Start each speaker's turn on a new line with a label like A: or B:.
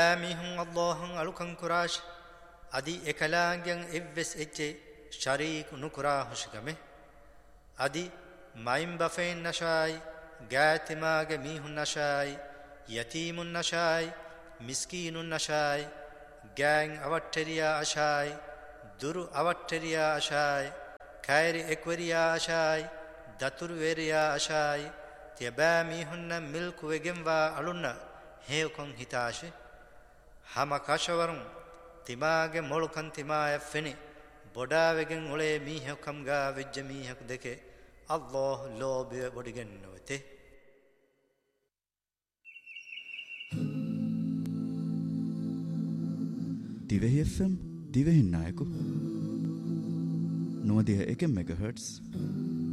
A: තිබෑමිහුන් අල්ලාහන් අලුකං කුරාශ අදි එකලාගෙන් එව්වෙස් එච්චේ ශරීක නුකුරා හුෂිකමෙ අදි මයිම් බෆෙන් නශායි ගෑතිමාගේ මීහුන් නශායි යතීමුන් නශායි මිස්කීනුන් නශායි ගෑන් අවට්ටෙරියා අශායි දුරු අවට්ටෙරියා අශායි කෛරි එක්වරියා අශායි දතුරු වෙරියා අශායි තිබෑ මීහුන්න මිල්කු වෙගෙන්වා අලුන්න හේවකොන් හිතාශෙ හම කශවරුන් තිමාගේ මොළුකන් තිමාය ෆෙනි බොඩාවෙගෙන් ඔලේ මීහකම්ගා වෙජ්ජ මීහකු දෙකේ අල්ලාහ් ලෝභය බොඩිගෙන්නවතේ
B: දිවෙහි FM දිවෙහින් නායකු 91 MHz